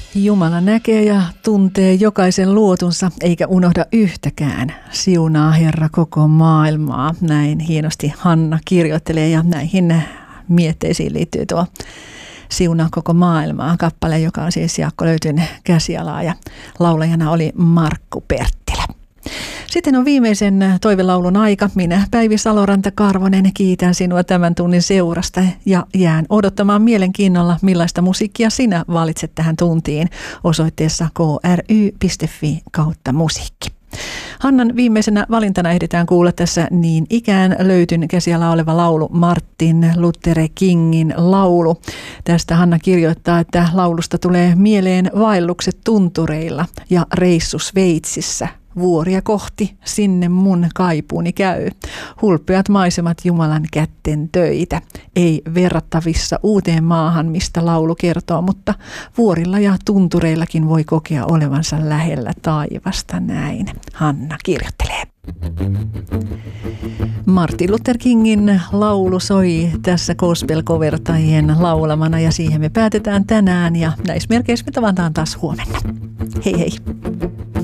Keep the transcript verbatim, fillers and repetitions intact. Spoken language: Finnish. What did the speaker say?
Jumala näkee ja tuntee jokaisen luotunsa, eikä unohda yhtäkään. Siunaa Herra koko maailmaa. Näin hienosti Hanna kirjoittelee ja näihin mietteisiin liittyy tuo Siunaa koko maailmaa kappale, joka on siis Jaakko Löytyn käsialaa ja laulajana oli Markku Perttilä. Sitten on viimeisen toivelaulun aika. Minä, Päivi Saloranta-Karvonen, kiitän sinua tämän tunnin seurasta ja jään odottamaan mielenkiinnolla, millaista musiikkia sinä valitset tähän tuntiin osoitteessa k r y piste f i kautta musiikki. Hannan viimeisenä valintana ehditään kuulla tässä niin ikään Löytyn käsialaa oleva laulu Martin Luther Kingin laulu. Tästä Hanna kirjoittaa, että laulusta tulee mieleen vaellukset tuntureilla ja reissu Sveitsissä. Vuoria kohti, sinne mun kaipuuni käy. Hulppeat maisemat Jumalan kätten töitä. Ei verrattavissa uuteen maahan, mistä laulu kertoo, mutta vuorilla ja tuntureillakin voi kokea olevansa lähellä taivasta näin. Hanna kirjoittelee. Martin Luther Kingin laulu soi tässä gospel-covertajien laulamana ja siihen me päätetään tänään ja näissä merkeissä me tavataan taas huomenna. Hei hei!